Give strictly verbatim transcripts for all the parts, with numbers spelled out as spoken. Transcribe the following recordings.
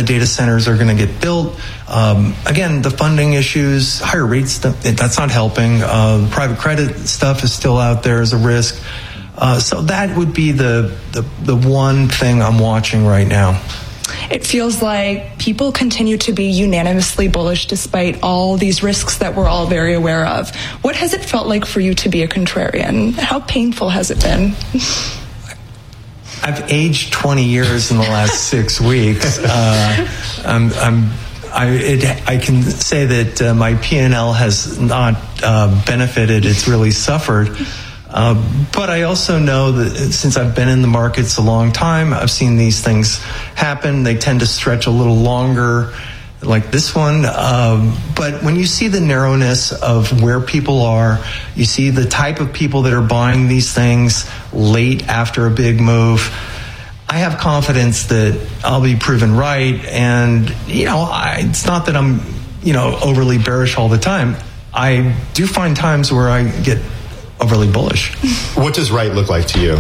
the data centers are going to get built. Um, again, the funding issues, higher rates, that's not helping. Uh, private credit stuff is still out there as a risk. Uh, so that would be the, the the one thing I'm watching right now. It feels like people continue to be unanimously bullish despite all these risks that we're all very aware of. What has it felt like for you to be a contrarian? How painful has it been? I've aged twenty years in the last six weeks. Uh, I'm, I'm, I, it, I can say that uh, my P and L has not uh, benefited. It's really suffered. Uh, but I also know that since I've been in the markets a long time, I've seen these things happen. They tend to stretch a little longer, like this one. Um, but when you see the narrowness of where people are, you see the type of people that are buying these things late after a big move, I have confidence that I'll be proven right. And, you know, I, it's not that I'm, you know, overly bearish all the time. I do find times where I get overly bullish. What does right look like to you?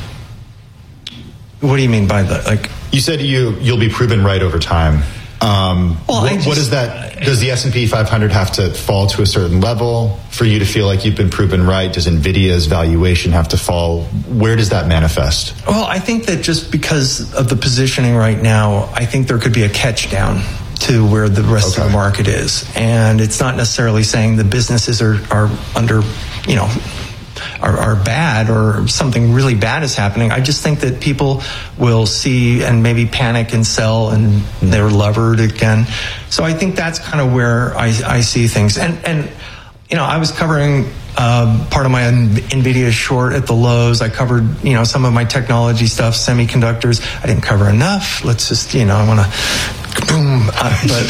What do you mean by that? Like, you said you you'll be proven right over time. Um, well, what, just, what is that? Does the S and P five hundred have to fall to a certain level for you to feel like you've been proven right? Does Nvidia's valuation have to fall? Where does that manifest? Well, I think that just because of the positioning right now, I think there could be a catch down to where the rest okay. of the market is. And it's not necessarily saying the businesses are, are under, you know, Are, are bad or something really bad is happening. I just think that people will see and maybe panic and sell and they're levered again. So I think that's kind of where I, I see things. And, and, you know, I was covering uh, part of my Nvidia short at the lows. I covered, you know, some of my technology stuff, semiconductors. I didn't cover enough. Let's just, you know, I want to boom. Uh, but,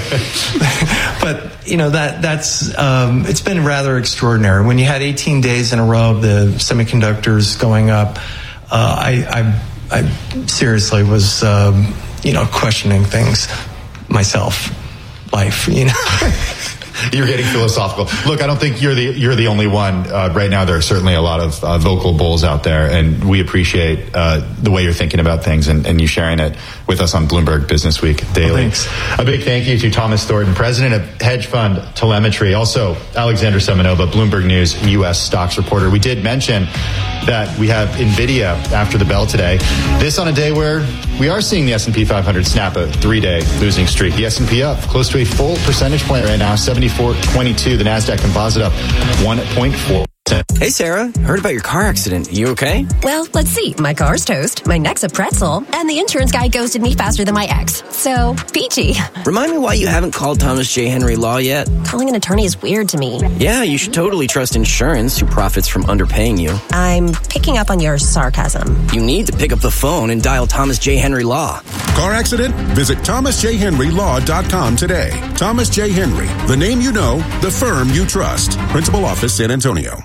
uh, but, you know, that that's, um, it's been rather extraordinary. When you had eighteen days in a row of the semiconductors going up, uh, I, I, I seriously was, um, you know, questioning things myself, life, you know. You're getting philosophical. Look, I don't think you're the you're the only one. Uh, right now, there are certainly a lot of uh, vocal bulls out there, and we appreciate uh, the way you're thinking about things and, and you sharing it with us on Bloomberg Business Week Daily. Oh, a big thank you to Thomas Thornton, president of hedge fund Telemetry. Also, Alexander Semenova, Bloomberg News U S stocks reporter. We did mention that we have Nvidia after the bell today. This on a day where we are seeing the S and P five hundred snap a three-day losing streak. The S and P up close to a full percentage point right now, seventy-four twenty-two. The NASDAQ Composite up one point four percent. Hey, Sarah. Heard about your car accident. You okay? Well, let's see. My car's toast, my neck's a pretzel, and the insurance guy ghosted me faster than my ex. So, peachy. Remind me why you haven't called Thomas J. Henry Law yet? Calling an attorney is weird to me. Yeah, you should totally trust insurance, who profits from underpaying you. I'm picking up on your sarcasm. You need to pick up the phone and dial Thomas J. Henry Law. Car accident? Visit thomas j henry law dot com today. Thomas J. Henry, the name you know, the firm you trust. Principal office, San Antonio.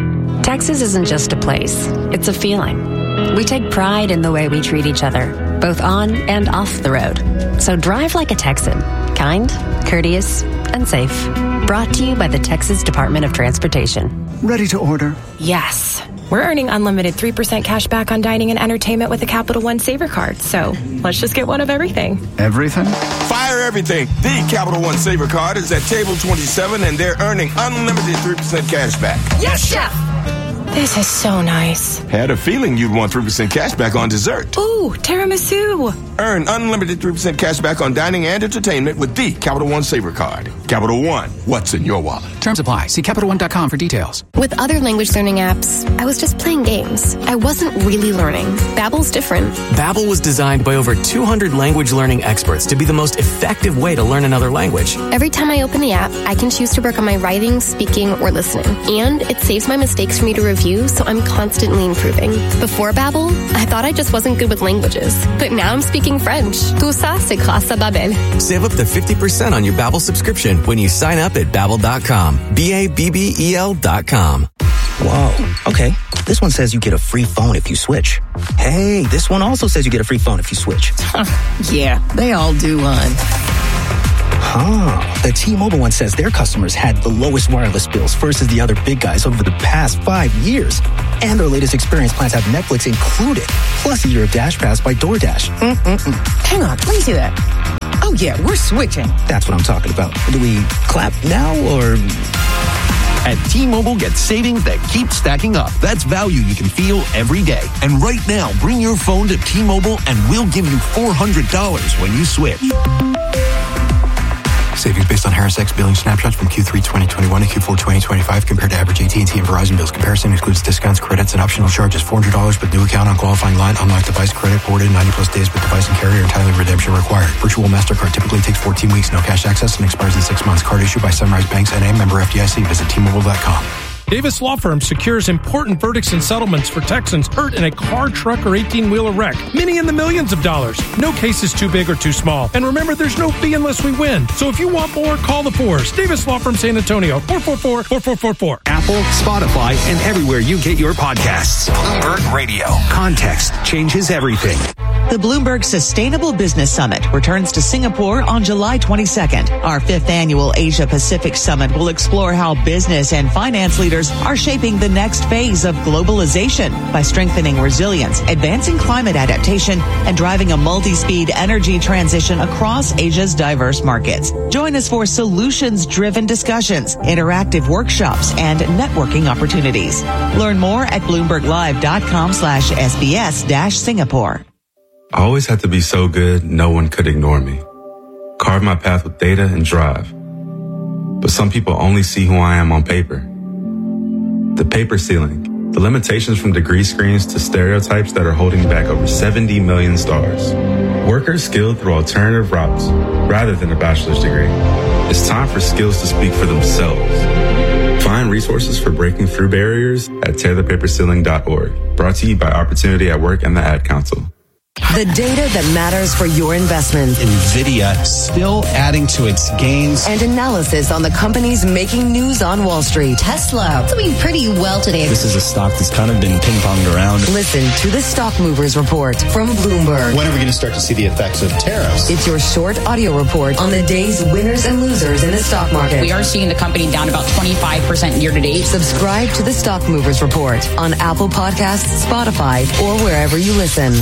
Texas isn't just a place, it's a feeling. We take pride in the way we treat each other, both on and off the road. So drive like a Texan, kind, courteous, and safe. Brought to you by the Texas Department of Transportation. Ready to order? Yes. We're earning unlimited three percent cash back on dining and entertainment with a Capital One Saver card. So let's just get one of everything. Everything? Fire everything. The Capital One Saver card is at table twenty-seven, and they're earning unlimited three percent cash back. Yes, Chef! This is so nice. Had a feeling you'd want three percent cash back on dessert. Ooh, tiramisu. Earn unlimited three percent cash back on dining and entertainment with the Capital One Saver card. Capital One, what's in your wallet? Terms apply. See Capital One dot com for details. With other language learning apps, I was just playing games. I wasn't really learning. Babbel's different. Babbel was designed by over two hundred language learning experts to be the most effective way to learn another language. Every time I open the app, I can choose to work on my writing, speaking, or listening. And it saves my mistakes for me to review, so I'm constantly improving. Before Babbel, I thought I just wasn't good with languages. But now I'm speaking French. Tout ça, c'est grâce à Babbel. Save up to fifty percent on your Babbel subscription when you sign up at babbel dot com. B A B B E L dot com. Whoa, okay. This one says you get a free phone if you switch. Hey, this one also says you get a free phone if you switch. Yeah, they all do, hon. Huh. The T-Mobile one says their customers had the lowest wireless bills versus the other big guys over the past five years. And their latest experience plans have Netflix included, plus a year of Dash Pass by DoorDash. Mm-mm-mm. Hang on, let me see that. Oh, yeah, we're switching. That's what I'm talking about. Do we clap now or... At T-Mobile, get savings that keep stacking up. That's value you can feel every day. And right now, bring your phone to T-Mobile and we'll give you four hundred dollars when you switch. Savings based on Harris X billing snapshots from Q three twenty twenty-one to Q four twenty twenty-five compared to average A T and T and Verizon bills. Comparison excludes discounts, credits, and optional charges. four hundred dollars with new account on qualifying line. Unlocked device credit boarded ninety plus days with device and carrier entirely redemption required. Virtual MasterCard typically takes fourteen weeks. No cash access and expires in six months. Card issued by Sunrise Banks N A, member F D I C. Visit T Mobile dot com. Davis Law Firm secures important verdicts and settlements for Texans hurt in a car, truck, or eighteen-wheeler wreck. Many in the millions of dollars. No case is too big or too small. And remember, there's no fee unless we win. So if you want more, call the Fours. Davis Law Firm San Antonio, four four four, four four four four. Apple, Spotify, and everywhere you get your podcasts. Bloomberg Radio. Context changes everything. The Bloomberg Sustainable Business Summit returns to Singapore on July twenty-second. Our fifth annual Asia Pacific Summit will explore how business and finance leaders are shaping the next phase of globalization by strengthening resilience, advancing climate adaptation, and driving a multi-speed energy transition across Asia's diverse markets. Join us for solutions-driven discussions, interactive workshops, and networking opportunities. Learn more at bloomberglive.com slash SBS dash Singapore. I always had to be so good, no one could ignore me. Carve my path with data and drive. But some people only see who I am on paper. The paper ceiling, the limitations from degree screens to stereotypes that are holding back over seventy million stars. Workers skilled through alternative routes rather than a bachelor's degree. It's time for skills to speak for themselves. Find resources for breaking through barriers at tear the paper ceiling dot org. Brought to you by Opportunity at Work and the Ad Council. The data that matters for your investment. NVIDIA still adding to its gains. And analysis on the companies making news on Wall Street. Tesla doing pretty well today. This is a stock that's kind of been ping-ponged around. Listen to the Stock Movers Report from Bloomberg. When are we going to start to see the effects of tariffs? It's your short audio report on the day's winners and losers in the stock market. We are seeing the company down about twenty-five percent year to date. Subscribe to the Stock Movers Report on Apple Podcasts, Spotify, or wherever you listen.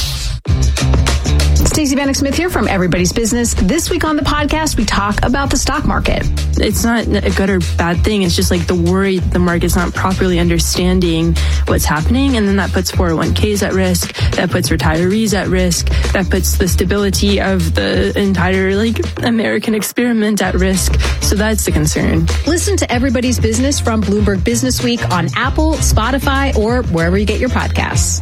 Stacey Bannock Smith here from Everybody's Business. This week on the podcast, we talk about the stock market. It's not a good or bad thing. It's just like the worry that the market's not properly understanding what's happening. And then that puts four oh one k's at risk. That puts retirees at risk. That puts the stability of the entire like American experiment at risk. So that's the concern. Listen to Everybody's Business from Bloomberg Business Week on Apple, Spotify, or wherever you get your podcasts.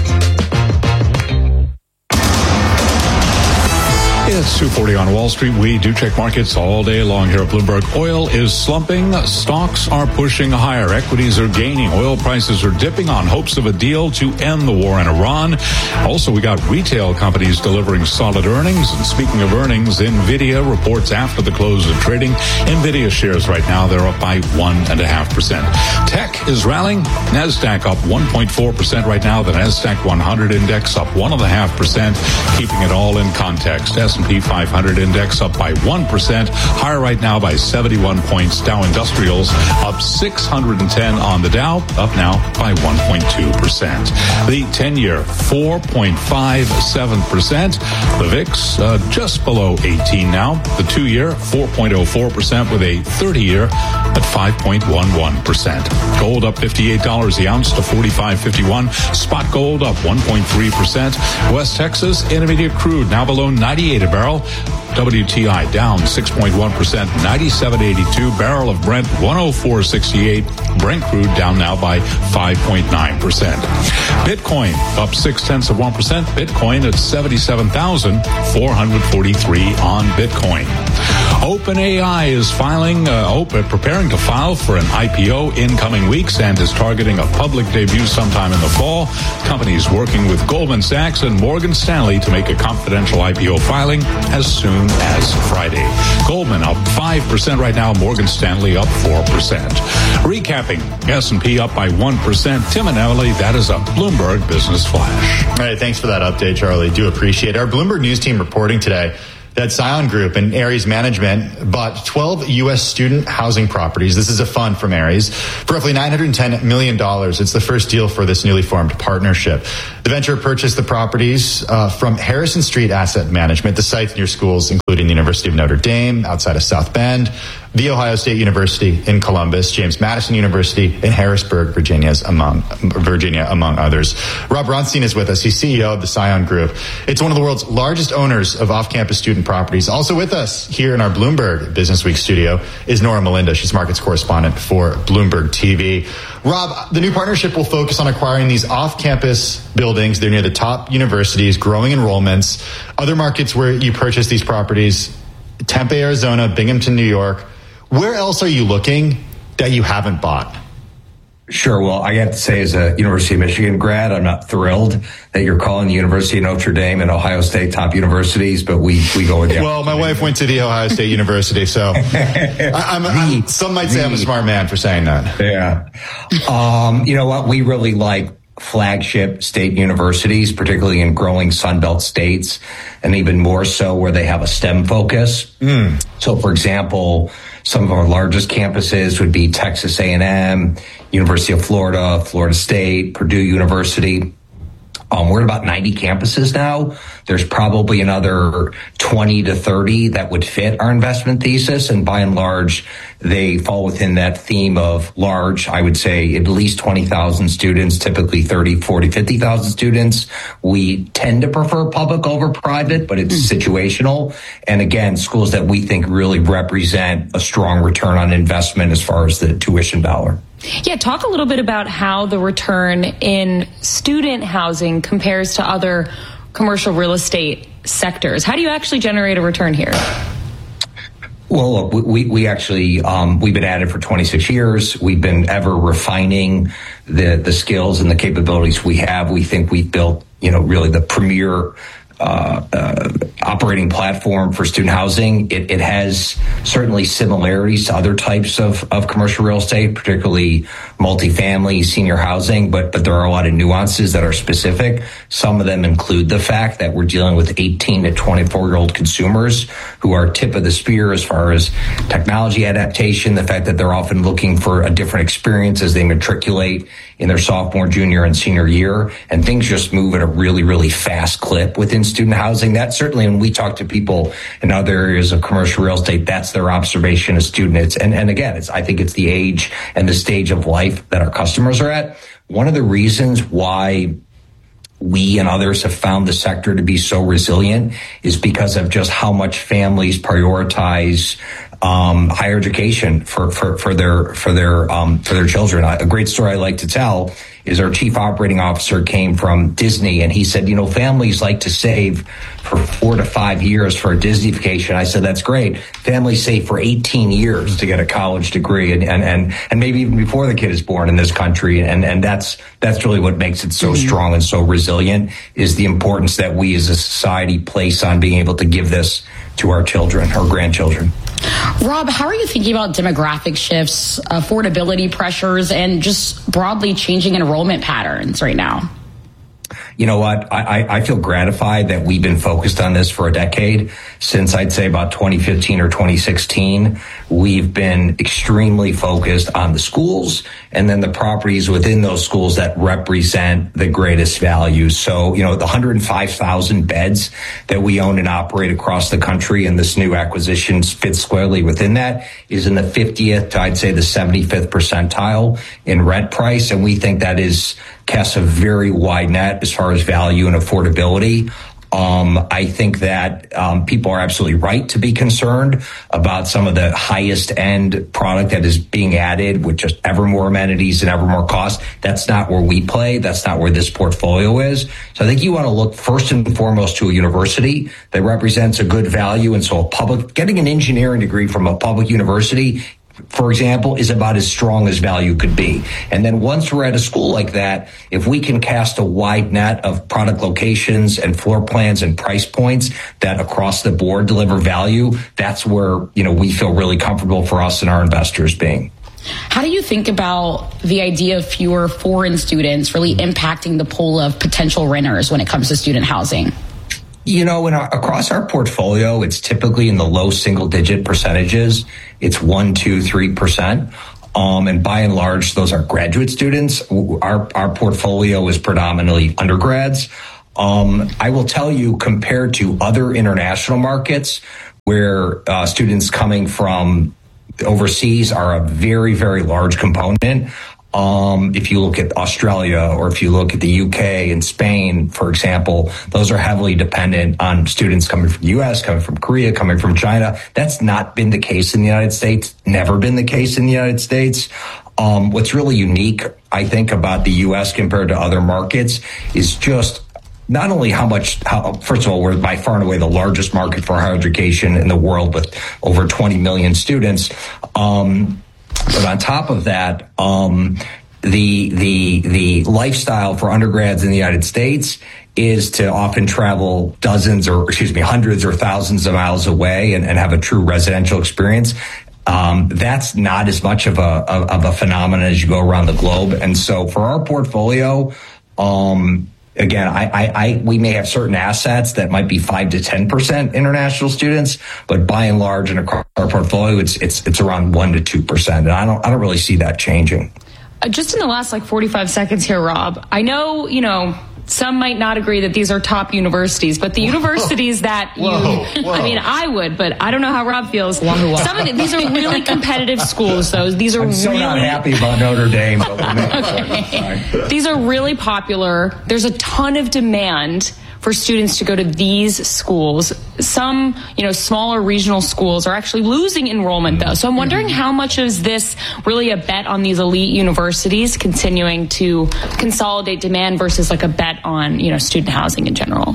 It's two forty on Wall Street. We do check markets all day long here at Bloomberg. Oil is slumping. Stocks are pushing higher. Equities are gaining. Oil prices are dipping on hopes of a deal to end the war in Iran. Also, we got retail companies delivering solid earnings. And speaking of earnings, NVIDIA reports after the close of trading. NVIDIA shares right now, they're up by one point five percent. Tech is rallying. NASDAQ up one point four percent right now. The NASDAQ one hundred index up one point five percent. Keeping it all in context. S and P five hundred index up by one percent, higher right now by seventy-one points. Dow Industrials up six hundred ten on the Dow, up now by one point two percent. The ten-year, four point five seven percent. The V I X uh, just below eighteen now. The two-year, four point oh four percent with a thirty-year at five point one one percent. Gold up fifty-eight dollars the ounce to forty-five fifty-one. Spot gold up one point three percent. West Texas Intermediate crude now below ninety-eight a barrel. W T I down six point one percent, ninety-seven eighty-two. Barrel of Brent one oh four sixty-eight. Brent crude down now by five point nine percent. Bitcoin up six tenths of one percent. Bitcoin at seventy-seven thousand four hundred forty-three on Bitcoin. OpenAI is filing, uh, open, preparing to file for an I P O in coming weeks and is targeting a public debut sometime in the fall. Companies working with Goldman Sachs and Morgan Stanley to make a confidential I P O filing as soon as Friday. Goldman up five percent right now. Morgan Stanley up four percent. Recapping, S and P up by one percent. Tim and Emily, that is a Bloomberg Business Flash. All right, thanks for that update, Charlie. Do appreciate it. Our Bloomberg News team reporting today. that Scion Group and Ares Management bought twelve U S student housing properties. This is a fund from Ares for roughly nine hundred ten million dollars. It's the first deal for this newly formed partnership. The venture purchased the properties uh, from Harrison Street Asset Management, the sites near schools including the University of Notre Dame outside of South Bend, The Ohio State University in Columbus, James Madison University in Harrisburg, Virginia's among Virginia, among others. Rob Bronstein is with us. He's C E O of the Scion Group. It's one of the world's largest owners of off-campus student properties. Also with us here in our Bloomberg Business Week studio is Nora Melinda. She's markets correspondent for Bloomberg T V. Rob, the new partnership will focus on acquiring these off-campus buildings. They're near the top universities, growing enrollments. Other markets where you purchase these properties, Tempe, Arizona, Binghamton, New York. Where else are you looking that you haven't bought? Sure. Well, I have to say, as a University of Michigan grad, I'm not thrilled that you're calling the University of Notre Dame and Ohio State top universities, but we, we go with the Well, my wife went to the Ohio State University, so I, I'm, I'm, some might say I'm a smart man for saying that. Yeah. Um, you know what? We really like flagship state universities, particularly in growing Sunbelt states, and even more so where they have a STEM focus. Mm. So, for example, some of our largest campuses would be Texas A and M, University of Florida, Florida State, Purdue University. Um, we're at about ninety campuses now. There's probably another twenty to thirty that would fit our investment thesis. And by and large, they fall within that theme of large, I would say at least twenty thousand students, typically thirty, forty, fifty thousand students. We tend to prefer public over private, but it's mm. situational. And again, schools that we think really represent a strong return on investment as far as the tuition dollar. Yeah, talk a little bit about how the return in student housing compares to other commercial real estate sectors. How do you actually generate a return here? Well, look, we, we actually, um, we've been at it for twenty-six years. We've been ever refining the, the skills and the capabilities we have. We think we've built, you know, really the premier Uh, uh, operating platform for student housing. It, it has certainly similarities to other types of, of commercial real estate, particularly multifamily, senior housing, but, but there are a lot of nuances that are specific. Some of them include the fact that we're dealing with eighteen to twenty-four year old consumers who are tip of the spear as far as technology adaptation, the fact that they're often looking for a different experience as they matriculate in their sophomore, junior, and senior year, and things just move at a really, really fast clip within student housing. That certainly, when we talk to people in other areas of commercial real estate, that's their observation of students. And, and again, it's, I think it's the age and the stage of life that our customers are at. One of the reasons why we and others have found the sector to be so resilient is because of just how much families prioritize um, higher education for, for, for their, for their, um, for their children. A great story I like to tell is our chief operating officer came from Disney, and he said, you know, families like to save for four to five years for a Disney vacation. I said, that's great. Families save for eighteen years to get a college degree, and, and, and, and maybe even before the kid is born in this country. And, and that's, that's really what makes it so strong and so resilient, is the importance that we as a society place on being able to give this to our children, our grandchildren. Rob, how are you thinking about demographic shifts, affordability pressures, and just broadly changing enrollment patterns right now? You know what? I, I feel gratified that we've been focused on this for a decade. Since I'd say about twenty fifteen or twenty sixteen, we've been extremely focused on the schools and then the properties within those schools that represent the greatest value. So, you know, the one hundred five thousand beds that we own and operate across the country, and this new acquisition fits squarely within that, is in the fiftieth to, I'd say, the seventy-fifth percentile in rent price. And we think that is casts a very wide net as far as value and affordability. Um, I think that um, people are absolutely right to be concerned about some of the highest end product that is being added with just ever more amenities and ever more cost. That's not where we play. That's not where this portfolio is. So I think you want to look first and foremost to a university that represents a good value. And so a public, getting an engineering degree from a public university, for example, is about as strong as value could be. And then once we're at a school like that, if we can cast a wide net of product locations and floor plans and price points that across the board deliver value, that's where, you know, we feel really comfortable for us and our investors being. How do you think about the idea of fewer foreign students really impacting the pool of potential renters when it comes to student housing? You know, in our, across our portfolio, it's typically in the low single digit percentages. It's one, two, three percent. Um, and by and large, those are graduate students. Our, our portfolio is predominantly undergrads. Um, I will tell you, compared to other international markets where uh, students coming from overseas are a very, very large component. Um, if you look at Australia or if you look at the U K and Spain, for example, those are heavily dependent on students coming from the U S, coming from Korea, coming from China. That's not been the case in the United States, never been the case in the United States. Um, what's really unique, I think, about the U S compared to other markets is just not only how much, how, first of all, we're by far and away the largest market for higher education in the world with over twenty million students. Um, But on top of that, um, the the the lifestyle for undergrads in the United States is to often travel dozens or, excuse me, hundreds or thousands of miles away and, and have a true residential experience. Um, that's not as much of a of, of a phenomenon as you go around the globe. And so for our portfolio, um, Again, I, I, I, we may have certain assets that might be five to ten percent international students, but by and large, in across our portfolio, it's it's it's around one to two percent, and I don't I don't really see that changing. Uh, just in the last like forty-five seconds here, Rob, I know you know some might not agree that these are top universities, but the whoa. universities that you, whoa, whoa. I mean, I would, but I don't know how Rob feels. Some of the, these are really competitive schools, though. These are I'm so really not happy about Notre Dame. But okay. These are really popular. There's a ton of demand for students to go to these schools. Some, you know, smaller regional schools are actually losing enrollment, though. So I'm wondering how much is this really a bet on these elite universities continuing to consolidate demand versus like a bet on, you know, student housing in general?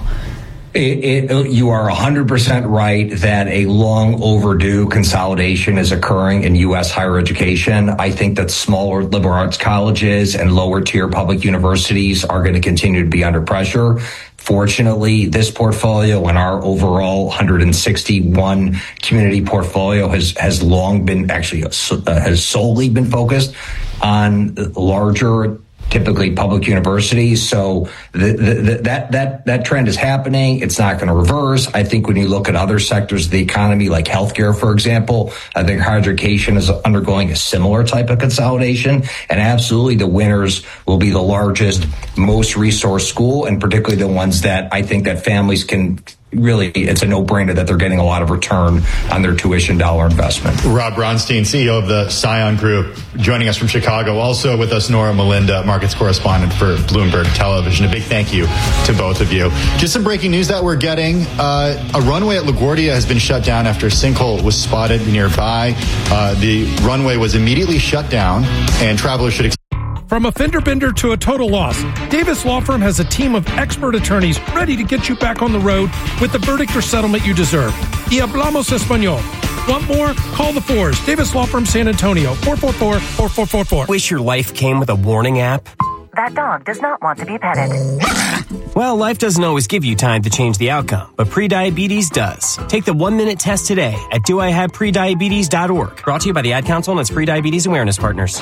It, it, you are one hundred percent right that a long overdue consolidation is occurring in U S higher education. I think that smaller liberal arts colleges and lower tier public universities are going to continue to be under pressure. Fortunately, this portfolio and our overall one hundred sixty-one community portfolio has, has long been actually uh, has solely been focused on larger, typically public universities. So the, the, the, that that that trend is happening. It's not going to reverse. I think when you look at other sectors of the economy, like healthcare, for example, I think higher education is undergoing a similar type of consolidation. And absolutely, the winners will be the largest, most resource school, and particularly the ones that I think that families can. Really, it's a no-brainer that they're getting a lot of return on their tuition dollar investment. Rob Bronstein, C E O of the Scion Group, joining us from Chicago. Also with us, Nora Melinda, markets correspondent for Bloomberg Television. A big thank you to both of you. Just some breaking news that we're getting. Uh, a runway at LaGuardia has been shut down after a sinkhole was spotted nearby. Uh, the runway was immediately shut down, and travelers should expect. From a fender bender to a total loss, Davis Law Firm has a team of expert attorneys ready to get you back on the road with the verdict or settlement you deserve. Y hablamos español. Want more? Call the fours. Davis Law Firm San Antonio, four four four, four four four four. Wish your life came with a warning app? That dog does not want to be petted. Well, life doesn't always give you time to change the outcome, but prediabetes does. Take the one-minute test today at do I have prediabetes dot org. Brought to you by the Ad Council and its Prediabetes Awareness Partners.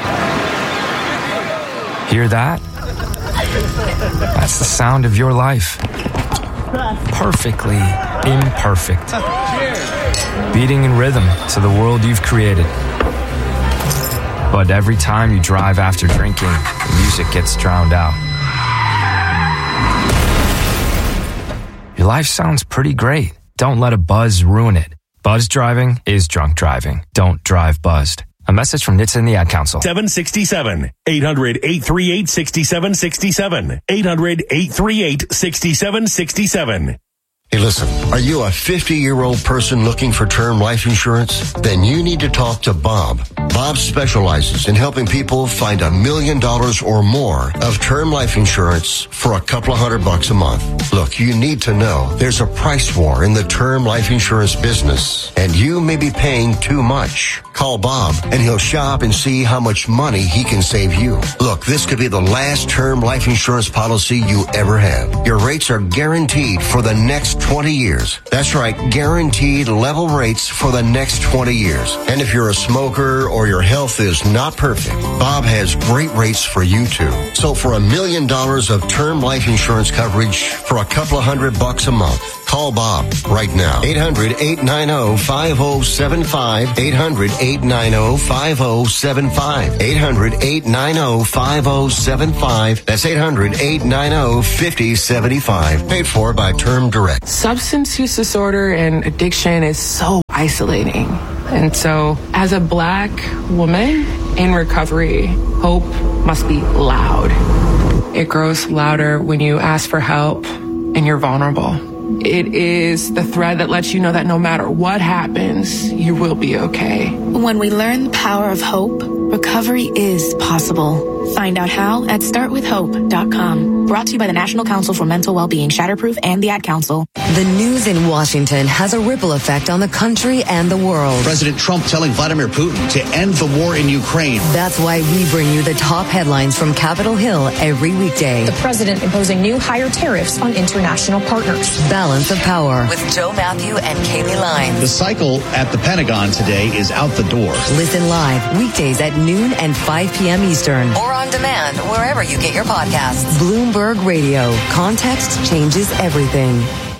Hear that? That's the sound of your life. Perfectly imperfect. Beating in rhythm to the world you've created. But every time you drive after drinking, the music gets drowned out. Your life sounds pretty great. Don't let a buzz ruin it. Buzz driving is drunk driving. Don't drive buzzed. A message from N H T S A and the Ad Council. seven sixty-seven. eight hundred, eight three eight, six seven six seven. eight hundred, eight three eight, six seven six seven. Hey, listen, are you a fifty-year-old person looking for term life insurance? Then you need to talk to Bob. Bob specializes in helping people find a million dollars or more of term life insurance for a couple of hundred bucks a month. Look, you need to know there's a price war in the term life insurance business, and you may be paying too much. Call Bob, and he'll shop and see how much money he can save you. Look, this could be the last term life insurance policy you ever have. Your rates are guaranteed for the next twenty years. That's right, guaranteed level rates for the next twenty years. And if you're a smoker or or your health is not perfect, Bob has great rates for you too. So for a million dollars of term life insurance coverage for a couple of hundred bucks a month, call Bob right now. eight hundred, eight nine zero, five zero seven five. eight hundred, eight nine zero, five zero seven five. eight hundred, eight nine zero, five zero seven five. That's eight hundred, eight nine zero, five zero seven five. Paid for by Term Direct. Substance use disorder and addiction is so isolating. And so, as a black woman in recovery, hope must be loud. It grows louder when you ask for help and you're vulnerable. It is the thread that lets you know that no matter what happens, you will be okay. When we learn the power of hope, recovery is possible. Find out how at start with hope dot com. Brought to you by the National Council for Mental Wellbeing, Shatterproof, and the Ad Council. The news in Washington has a ripple effect on the country and the world. President Trump telling Vladimir Putin to end the war in Ukraine. That's why we bring you the top headlines from Capitol Hill every weekday. The president imposing new higher tariffs on international partners. Balance of Power with Joe Matthew and Kaylee Lyons. The cycle at the Pentagon today is out the door. Listen live weekdays at noon and five p.m. Eastern. Or on demand wherever you get your podcasts. Bloomberg Radio. Context changes everything.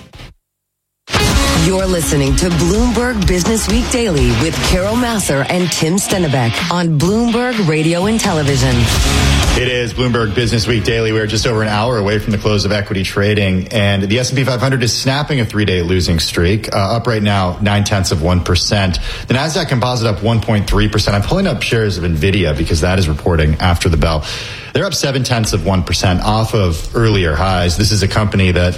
You're listening to Bloomberg Business Week Daily with Carol Masser and Tim Stennebeck on Bloomberg Radio and Television. It is Bloomberg Business Week Daily. We're just over an hour away from the close of equity trading, and the S and P five hundred is snapping a three-day losing streak, uh, up right now nine-tenths of one percent. The NASDAQ Composite up one point three percent. I'm pulling up shares of NVIDIA because that is reporting after the bell. They're up seven-tenths of one percent off of earlier highs. This is a company that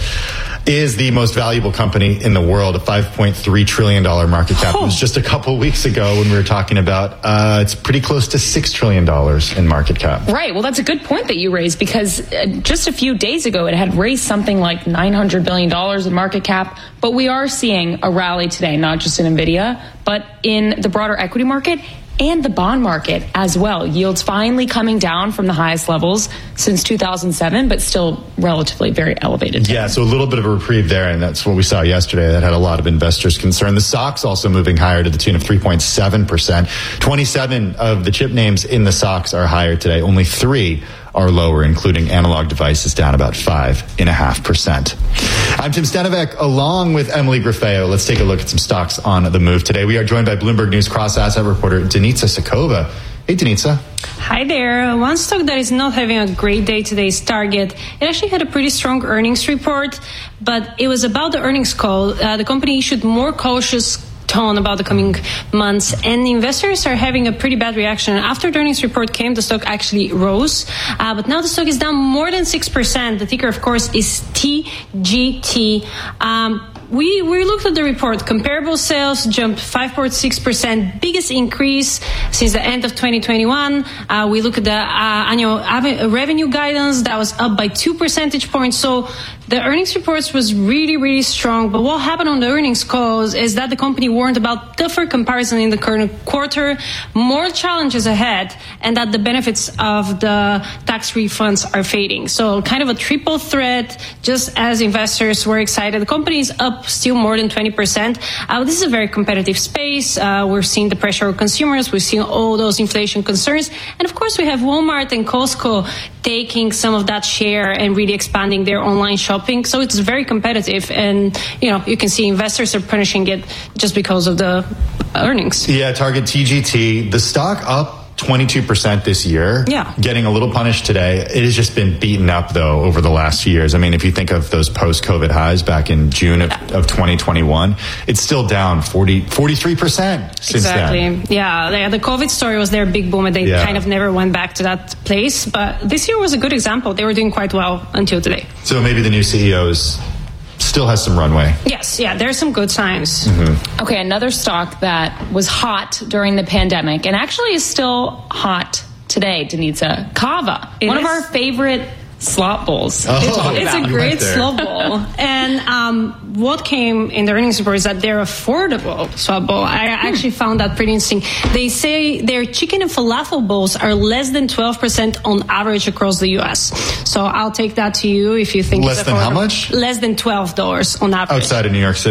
is the most valuable company in the world, a five point three trillion dollars market cap. Oh. It was just a couple of weeks ago when we were talking about uh, it's pretty close to six trillion dollars in market cap. Right. Well, that's a good point that you raised, because uh, just a few days ago it had raised something like nine hundred billion dollars in market cap. But we are seeing a rally today, not just in NVIDIA, but in the broader equity market and the bond market as well. Yields finally coming down from the highest levels since two thousand seven, but still relatively very elevated. Yeah, so a little bit of a reprieve there, and that's what we saw yesterday. That had a lot of investors concerned. The S O X also moving higher to the tune of three point seven percent. twenty-seven of the chip names in the S O X are higher today. Only three are lower, including Analog Devices down about five and a half percent. I'm Tim Stennebeck along with Emily Grafeo. Let's take a look at some stocks on the move today. We are joined by Bloomberg News cross-asset reporter Denitsa Sakova. Hey, Denitsa. Hi there. One stock that is not having a great day today is Target. It actually had a pretty strong earnings report, but it was about the earnings call. Uh, the company issued more cautious tone about the coming months, and investors are having a pretty bad reaction. After the earnings report came, the stock actually rose, uh, but now the stock is down more than six percent. The ticker, of course, is T G T. Um, We we looked at the report. Comparable sales jumped five point six percent, biggest increase since the end of twenty twenty-one. Uh, we look at the uh, annual revenue guidance that was up by two percentage points. So the earnings reports was really, really strong. But what happened on the earnings calls is that the company warned about tougher comparison in the current quarter, more challenges ahead, and that the benefits of the tax refunds are fading. So kind of a triple threat, just as investors were excited. The company is up still more than twenty percent. Uh, this is a very competitive space. Uh, we're seeing the pressure on consumers. We're seeing all those inflation concerns. And of course, we have Walmart and Costco taking some of that share and really expanding their online shopping. So it's very competitive. And, you know, you can see investors are punishing it just because of the earnings. Yeah, Target T G T, the stock up twenty-two percent this year. Yeah. Getting a little punished today. It has just been beaten up, though, over the last few years. I mean, if you think of those post-COVID highs back in June of, of twenty twenty-one, it's still down forty, forty-three percent since exactly. then. Exactly. Yeah. The COVID story was their big boom, and they yeah. kind of never went back to that place. But this year was a good example. They were doing quite well until today. So maybe the new C E Os still has some runway. Yes, yeah, there's some good signs. Mm-hmm. Okay, another stock that was hot during the pandemic and actually is still hot today, Denitsa. Kava, it one is? of our favorite slot bowls. Oh, it's a great slot bowl. And um, what came in the earnings report is that they're affordable slot bowl. I actually found that pretty interesting. They say their chicken and falafel bowls are less than twelve percent on average across the U S. So I'll take that to you if you think less it's than affordable. How much? Less than twelve dollars on average. Outside of New York City?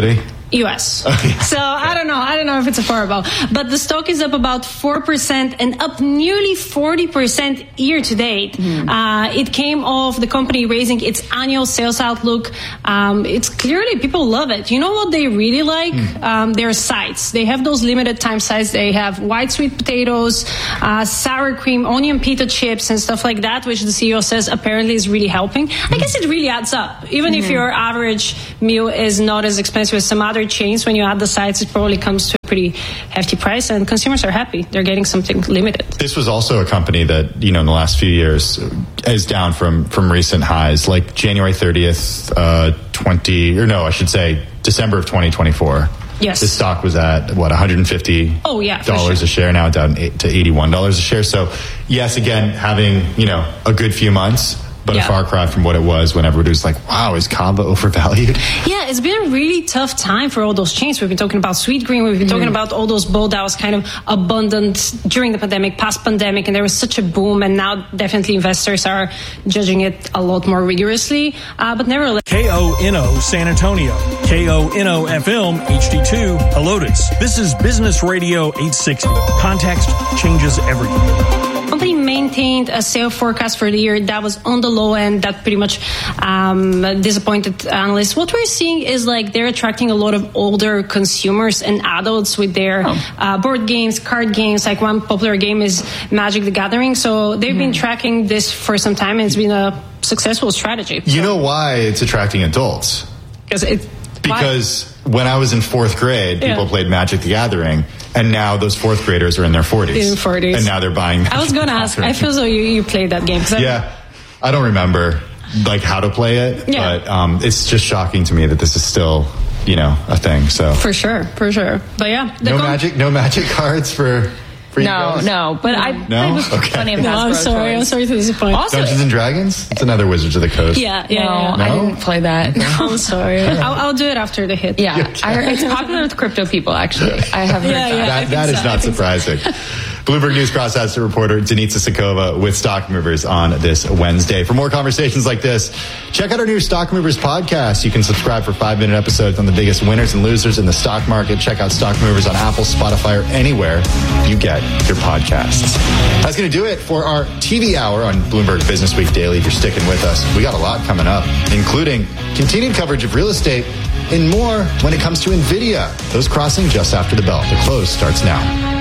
U S So I don't know. I don't know if it's affordable. But the stock is up about four percent and up nearly forty percent year to date. Mm. Uh, it came off the company raising its annual sales outlook. Um, it's clearly people love it. You know what they really like? Mm. Um, their sides. They have those limited time sides. They have white sweet potatoes, uh, sour cream, onion pita chips, and stuff like that, which the C E O says apparently is really helping. Mm. I guess it really adds up. Even mm-hmm. if your average meal is not as expensive as some other chains, when you add the sides, it probably comes to a pretty hefty price, and consumers are happy. They're getting something limited. This was also a company that, you know, in the last few years is down from, from recent highs, like January thirtieth, uh, twenty, or no, I should say December of twenty twenty-four. Yes. The stock was at, what, one hundred fifty dollars oh, yeah, sure. a share, now down to eighty-one dollars a share. So, yes, again, having, you know, a good few months, but yeah. a far cry from what it was when everybody was like, wow, is Cava overvalued? Yeah, it's been a really tough time for all those chains. We've been talking about Sweetgreen. We've been mm. talking about all those both that was kind of abundant during the pandemic, past pandemic, and there was such a boom. And now definitely investors are judging it a lot more rigorously. Uh, but nevertheless. K O N O San Antonio. K O N O F M H D two Helotes. This is Business Radio eight sixty. Context changes everything. Company maintained a sales forecast for the year that was on the low end. That pretty much um, disappointed analysts. What we're seeing is like they're attracting a lot of older consumers and adults with their oh. uh, board games, card games. Like one popular game is Magic the Gathering. So they've mm. been tracking this for some time, and it's been a successful strategy. You know why it's attracting adults? Because it. Because why? When I was in fourth grade, people yeah. played Magic the Gathering. And now those fourth graders are in their forties. In forties. And now they're buying Magic I was going to ask. I feel as though you, you played that game. Yeah. I don't remember like how to play it. Yeah. But um, it's just shocking to me that this is still, you know, a thing. So For sure. For sure. But yeah. No com- magic, no magic cards for... No, no, but I no? played okay. plenty of No, I'm sorry. I'm sorry to disappoint. Also, Dungeons and Dragons? It's another Wizards of the Coast. Yeah, yeah. No, yeah. no? I didn't play that. I'm sorry. I'll, I'll do it after the hit. Yeah, yeah. I heard it's popular with crypto people, actually. I have heard yeah, that. Yeah, that that is so. not surprising. Bloomberg News cross-asset reporter Denitsa Sakova with Stock Movers on this Wednesday. For more conversations like this, check out our new Stock Movers podcast. You can subscribe for five-minute episodes on the biggest winners and losers in the stock market. Check out Stock Movers on Apple, Spotify, or anywhere you get your podcasts. That's going to do it for our T V hour on Bloomberg Business Week Daily. If you're sticking with us, we got a lot coming up, including continued coverage of real estate and more when it comes to NVIDIA. Those crossing just after the bell. The close starts now.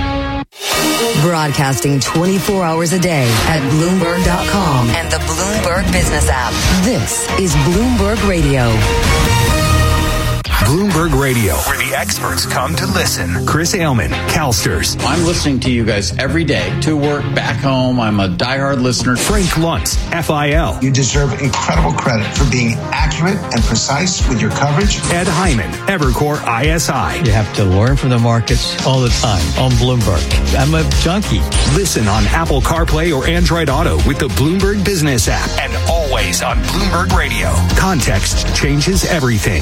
Broadcasting twenty-four hours a day at Bloomberg dot com and the Bloomberg Business app. This is Bloomberg Radio. Bloomberg Radio, where the experts come to listen. Chris Ailman, CalSTRS. I'm listening to you guys every day, to work, back home. I'm a diehard listener. Frank Luntz, F I L. You deserve incredible credit for being accurate and precise with your coverage. Ed Hyman, Evercore I S I. You have to learn from the markets all the time on Bloomberg. I'm a junkie. Listen on Apple CarPlay or Android Auto with the Bloomberg Business app, and always on Bloomberg Radio. Context changes everything.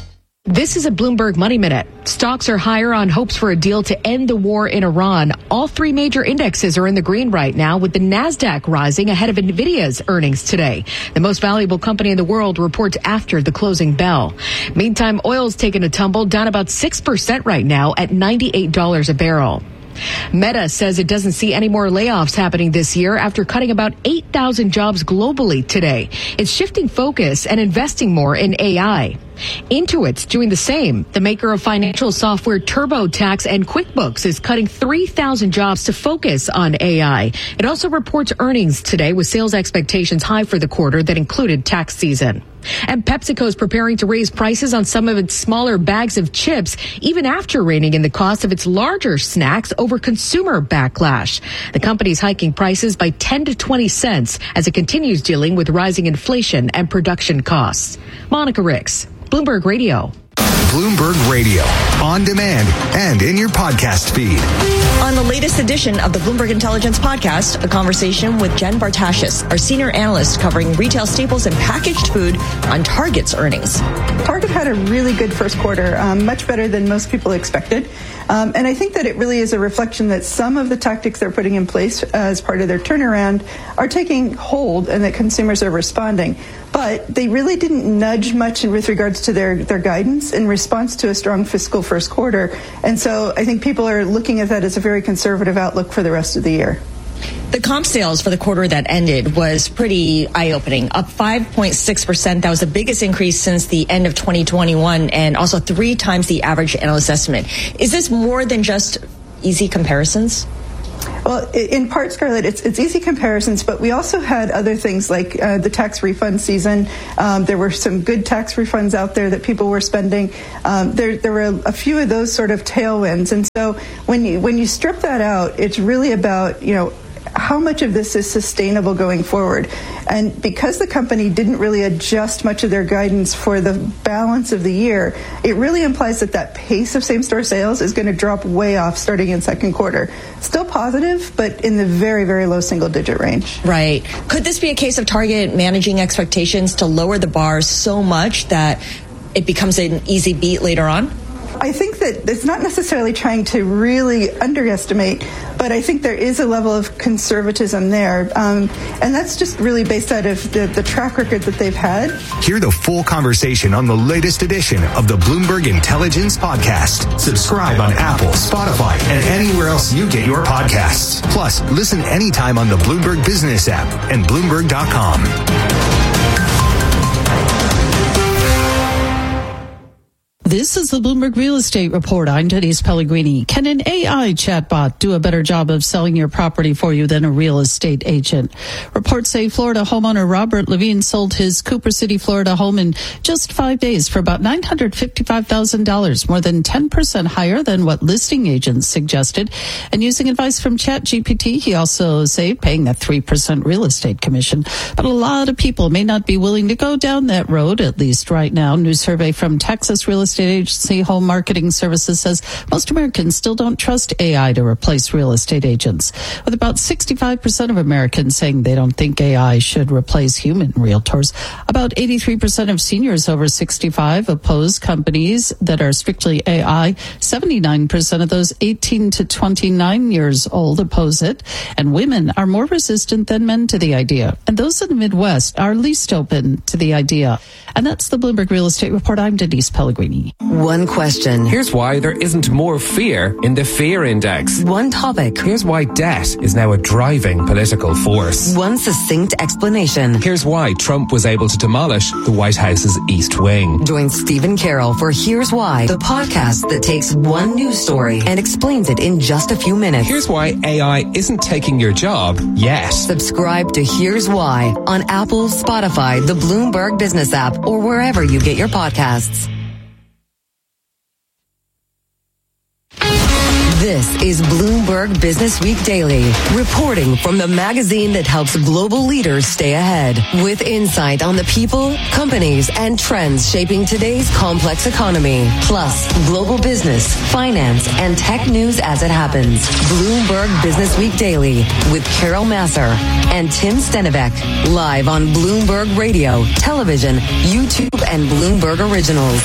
This is a Bloomberg Money Minute. Stocks are higher on hopes for a deal to end the war in Iran. All three major indexes are in the green right now, with the NASDAQ rising ahead of NVIDIA's earnings today. The most valuable company in the world reports after the closing bell. Meantime, oil's taken a tumble, down about six percent right now at ninety-eight dollars a barrel. Meta says it doesn't see any more layoffs happening this year after cutting about eight thousand jobs globally today. It's shifting focus and investing more in A I. Intuit's doing the same. The maker of financial software TurboTax and QuickBooks is cutting three thousand jobs to focus on A I. It also reports earnings today with sales expectations high for the quarter that included tax season. And PepsiCo is preparing to raise prices on some of its smaller bags of chips, even after reining in the cost of its larger snacks over consumer backlash. The company's hiking prices by ten to twenty cents as it continues dealing with rising inflation and production costs. Monica Ricks, Bloomberg Radio. Bloomberg Radio, on demand and in your podcast feed. On the latest edition of the Bloomberg Intelligence Podcast, a conversation with Jen Bartashis, our senior analyst covering retail staples and packaged food on Target's earnings. Target had a really good first quarter, um, much better than most people expected. Um, and I think that it really is a reflection that some of the tactics they're putting in place as part of their turnaround are taking hold and that consumers are responding. But they really didn't nudge much with regards to their, their guidance in response response to a strong fiscal first quarter. And so I think people are looking at that as a very conservative outlook for the rest of the year. The comp sales for the quarter that ended was pretty eye-opening, up five point six percent. That was the biggest increase since the end of twenty twenty-one and also three times the average analyst estimate. Is this more than just easy comparisons? Well, in part, Scarlett, it's, it's easy comparisons, but we also had other things like uh, the tax refund season. Um, there were some good tax refunds out there that people were spending. Um, there, there were a few of those sort of tailwinds. And so when you, when you strip that out, it's really about, you know, how much of this is sustainable going forward. And because the company didn't really adjust much of their guidance for the balance of the year, it really implies that that pace of same-store sales is going to drop way off starting in second quarter. Still positive, but in the very, very low single-digit range. Right. Could this be a case of Target managing expectations to lower the bar so much that it becomes an easy beat later on? I think that it's not necessarily trying to really underestimate, but I think there is a level of conservatism there. Um, and that's just really based out of the, the track record that they've had. Hear the full conversation on the latest edition of the Bloomberg Intelligence Podcast. Subscribe on Apple, Spotify, and anywhere else you get your podcasts. Plus, listen anytime on the Bloomberg Business app and Bloomberg dot com. This is the Bloomberg Real Estate Report. I'm Denise Pellegrini. Can an A I chatbot do a better job of selling your property for you than a real estate agent? Reports say Florida homeowner Robert Levine sold his Cooper City, Florida home in just five days for about nine hundred fifty-five thousand dollars, more than ten percent higher than what listing agents suggested. And using advice from ChatGPT, he also saved paying that three percent real estate commission. But a lot of people may not be willing to go down that road, at least right now. New survey from Texas Real Estate Agency Home Marketing Services says most Americans still don't trust A I to replace real estate agents, with about sixty-five percent of Americans saying they don't think A I should replace human realtors. About eighty-three percent of seniors over sixty-five oppose companies that are strictly A I. seventy-nine percent of those eighteen to twenty-nine years old oppose it, and women are more resistant than men to the idea. And those in the Midwest are least open to the idea. And that's the Bloomberg Real Estate Report. I'm Denise Pellegrini. One question. Here's why there isn't more fear in the fear index. One topic. Here's why debt is now a driving political force. One succinct explanation. Here's why Trump was able to demolish the White House's East Wing. Join Stephen Carroll for Here's Why, the podcast that takes one news story and explains it in just a few minutes. Here's why A I isn't taking your job yet. Subscribe to Here's Why on Apple, Spotify, the Bloomberg Business app, or wherever you get your podcasts. This is Bloomberg Business Week Daily, reporting from the magazine that helps global leaders stay ahead, with insight on the people, companies, and trends shaping today's complex economy, plus global business, finance, and tech news as it happens. Bloomberg Business Week Daily with Carol Massar and Tim Stenivek, live on Bloomberg Radio, television, YouTube, and Bloomberg Originals.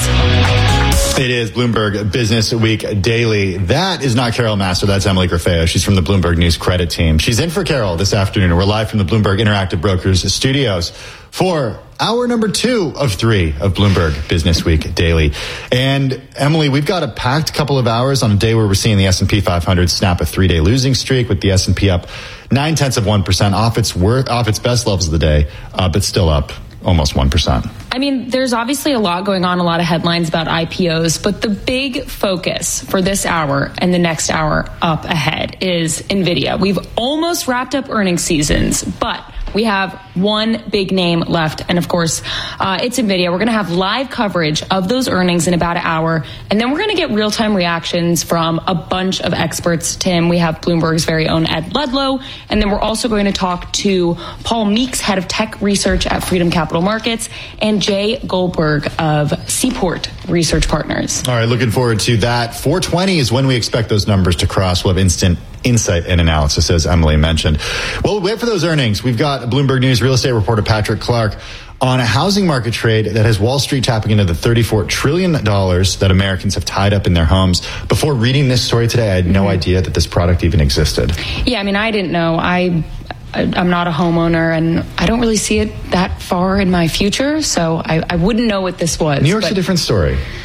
It is Bloomberg Business Week Daily. That is not Carol Massar. That's Emily Grafeo. She's from the Bloomberg News Credit Team. She's in for Carol this afternoon. We're live from the Bloomberg Interactive Brokers studios for hour number two of three of Bloomberg Business Week Daily. And Emily, we've got a packed couple of hours on a day where we're seeing the S and P five hundred snap a three-day losing streak, with the S and P up nine tenths of one percent off its worth, off its best levels of the day, uh, but still up almost one percent. I mean, there's obviously a lot going on, a lot of headlines about I P Os, but the big focus for this hour and the next hour up ahead is NVIDIA. We've almost wrapped up earnings seasons, but we have one big name left, and of course, uh, it's NVIDIA. We're going to have live coverage of those earnings in about an hour, and then we're going to get real-time reactions from a bunch of experts. Tim, we have Bloomberg's very own Ed Ludlow, and then we're also going to talk to Paul Meeks, head of tech research at Freedom Capital Markets, and Jay Goldberg of Seaport Research Partners. All right, looking forward to that. four twenty is when we expect those numbers to cross. We'll have instant insight and analysis, as Emily mentioned. Well, wait for those earnings. We've got Bloomberg News real estate reporter Patrick Clark on a housing market trade that has Wall Street tapping into the thirty-four trillion dollars that Americans have tied up in their homes. Before reading this story today, I had no idea that this product even existed. Yeah, I mean, I didn't know. I... I'm not a homeowner, and I don't really see it that far in my future, so I, I wouldn't know what this was. New York's but a different story.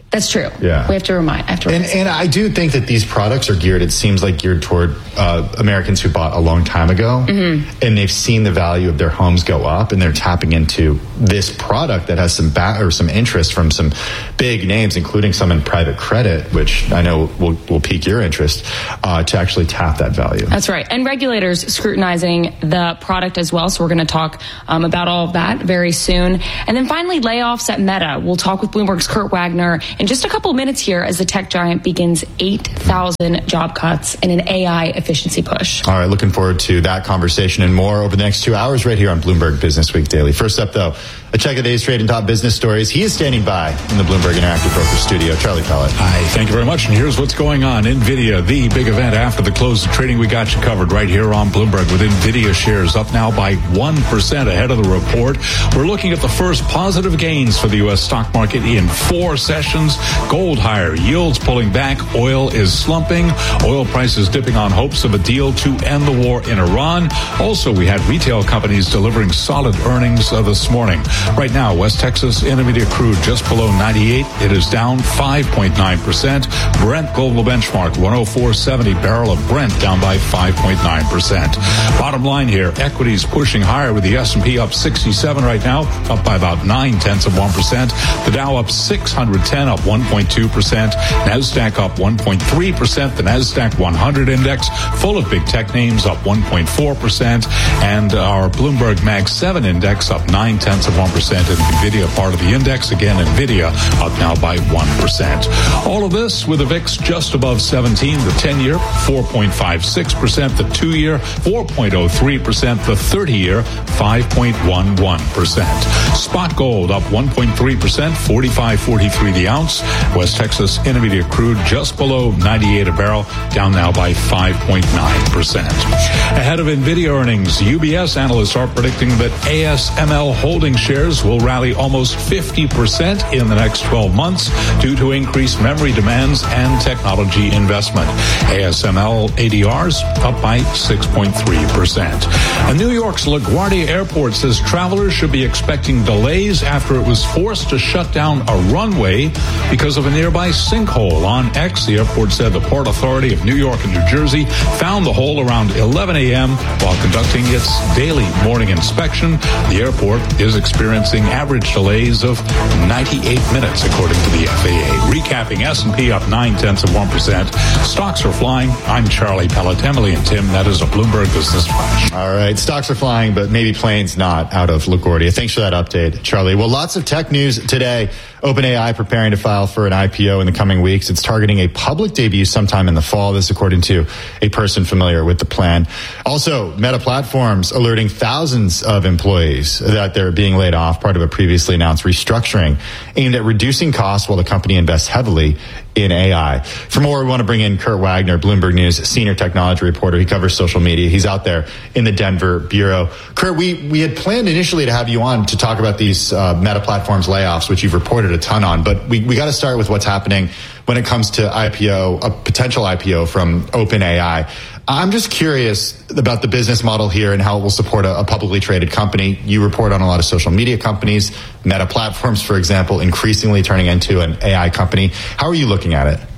That's true. Yeah. We have to remind. I have to and, remind. and I do think that these products are geared, it seems like geared toward uh, Americans who bought a long time ago, mm-hmm. and they've seen the value of their homes go up, and they're tapping into this product that has some ba- or some interest from some big names, including some in private credit, which I know will, will pique your interest, uh, to actually tap that value. That's right. And regulators scrutinizing the product as well. So we're going to talk um, about all of that very soon. And then finally, layoffs at Meta. We'll talk with Bloomberg's Kurt Wagner in just a couple of minutes here as the tech giant begins eight thousand job cuts in an A I efficiency push. All right, looking forward to that conversation and more over the next two hours right here on Bloomberg Business Week Daily. First up, though, a check of today's trade and top business stories. He is standing by in the Bloomberg Interactive Broker studio. Charlie Pellet. Hi, thank you very much. And here's what's going on. NVIDIA, the big event after the close of trading. We got you covered right here on Bloomberg with NVIDIA shares up now by one percent ahead of the report. We're looking at the first positive gains for the U S stock market in four sessions. Gold higher, yields pulling back, oil is slumping, oil prices dipping on hopes of a deal to end the war in Iran. Also, we had retail companies delivering solid earnings uh, this morning. Right now, West Texas Intermediate crude just below ninety-eight. It is down five point nine percent. Brent global benchmark one oh four seventy, barrel of Brent down by five point nine percent. Bottom line here, equities pushing higher with the S and P up sixty-seven right now, up by about nine tenths of one percent. The Dow up six hundred ten, up one point two percent. NASDAQ up one point three percent. The NASDAQ one hundred index full of big tech names up one point four percent. And our Bloomberg Mag seven index up nine tenths of one percent. And NVIDIA part of the index. Again, NVIDIA up now by one percent. All of this with the V I X just above seventeen. The ten-year, four point five six percent. The two-year, four point oh three percent. The thirty-year, five point one one percent. Spot gold up one point three percent, forty-five forty-three the ounce. West Texas Intermediate crude just below ninety-eight a barrel, down now by five point nine percent. Ahead of NVIDIA earnings, U B S analysts are predicting that A S M L holding shares will rally almost fifty percent in the next twelve months due to increased memory demands and technology investment. A S M L A D Rs up by six point three percent. And New York's LaGuardia Airport says travelers should be expecting delays after it was forced to shut down a runway because of a nearby sinkhole. On X, the airport said the Port Authority of New York and New Jersey found the hole around eleven a.m. while conducting its daily morning inspection. The airport is experiencing average delays of ninety-eight minutes, according to the F A A. Recapping, S and P up nine tenths of one percent. Stocks are flying. I'm Charlie Pellet. Emily and Tim, that is a Bloomberg Business Flash. All right, stocks are flying, but maybe planes not out of LaGuardia. Thanks for that update, Charlie. Well, lots of tech news today. OpenAI preparing to file for an I P O in the coming weeks. It's targeting a public debut sometime in the fall. This according to a person familiar with the plan. Also, Meta Platforms alerting thousands of employees that they're being laid off, part of a previously announced restructuring aimed at reducing costs while the company invests heavily in A I. For more, we want to bring in Kurt Wagner, Bloomberg News senior technology reporter. He covers social media. He's out there in the Denver bureau. Kurt, we, we had planned initially to have you on to talk about these uh, Meta Platforms layoffs, which you've reported a ton on, but we, we got to start with what's happening when it comes to I P O, a potential I P O from OpenAI. I'm just curious about the business model here and how it will support a, a publicly traded company. You report on a lot of social media companies, Meta Platforms, for example, increasingly turning into an A I company. How are you looking at it?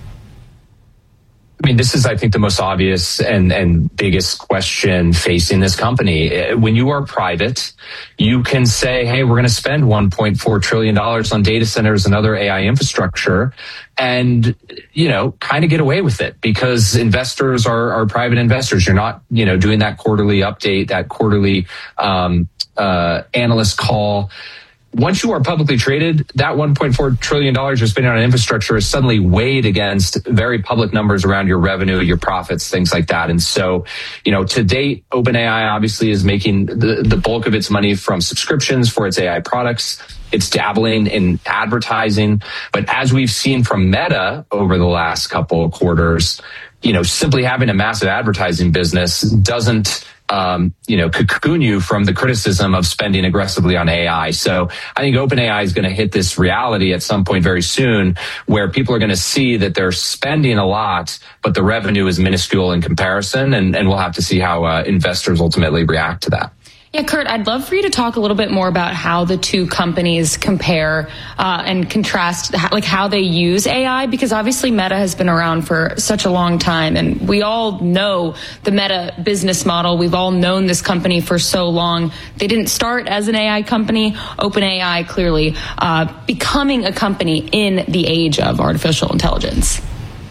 I mean, this is, I think, the most obvious and, and biggest question facing this company. When you are private, you can say, hey, we're going to spend one point four trillion dollars on data centers and other A I infrastructure and, you know, kind of get away with it because investors are, are private investors. You're not, you know, doing that quarterly update, that quarterly um, uh, analyst call. Once you are publicly traded, that one point four trillion dollars you're spending on infrastructure is suddenly weighed against very public numbers around your revenue, your profits, things like that. And so, you know, to date, OpenAI obviously is making the, the bulk of its money from subscriptions for its A I products. It's dabbling in advertising. But as we've seen from Meta over the last couple of quarters, you know, simply having a massive advertising business doesn't Um, you know, cocoon you from the criticism of spending aggressively on A I. So I think OpenAI is going to hit this reality at some point very soon where people are going to see that they're spending a lot, but the revenue is minuscule in comparison. And, and we'll have to see how uh, investors ultimately react to that. Yeah, Kurt, I'd love for you to talk a little bit more about how the two companies compare uh, and contrast, like how they use A I, because obviously Meta has been around for such a long time, and we all know the Meta business model. We've all known this company for so long. They didn't start as an A I company. OpenAI clearly uh, becoming a company in the age of artificial intelligence.